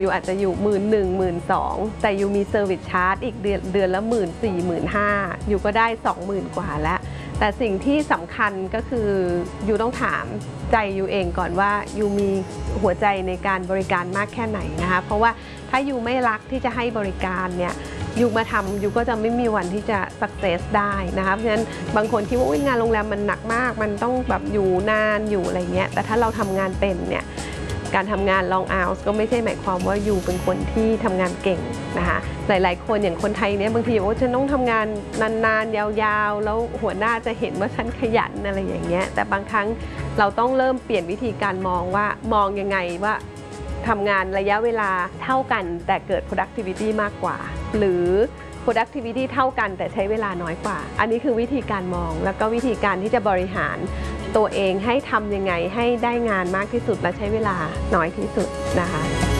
อยู่อาจจะอยู่11,000 12,000แต่อยู่มีเซอร์วิสชาร์จอีกเดือนละ14,000 15,000อยู่ก็ได้ 20,000 กว่าแล้วแต่สิ่งที่สำคัญก็คืออยู่ต้องถามใจอยู่เองก่อนว่าอยู่มีหัวใจในการบริการมากแค่ไหนนะคะเพราะว่าถ้าอยู่ไม่รักที่จะให้บริการเนี่ยอยู่มาทำอยู่ก็จะไม่มีวันที่จะ success ได้นะคะเพราะฉะนั้นบางคนคิดว่างานโรงแรมมันหนักมากมันต้องแบบอยู่นานอยู่อะไรเงี้ยแต่ถ้าเราทำงานเป็นเนี่ยการทำงาน long hours ก็ไม่ใช่หมายความว่าอยู่เป็นคนที่ทำงานเก่งนะคะหลายๆคนอย่างคนไทยเนี่ยบางทีว่าฉันต้องทำงานนานๆยาวๆแล้วหัวหน้าจะเห็นว่าฉันขยันอะไรอย่างเงี้ยแต่บางครั้งเราต้องเริ่มเปลี่ยนวิธีการมองว่ามองยังไงว่าทำงานระยะเวลาเท่ากันแต่เกิด productivity มากกว่าหรือ productivity เท่ากันแต่ใช้เวลาน้อยกว่าอันนี้คือวิธีการมองแล้วก็วิธีการที่จะบริหารตัวเองให้ทำยังไงให้ได้งานมากที่สุดและใช้เวลาน้อยที่สุดนะคะ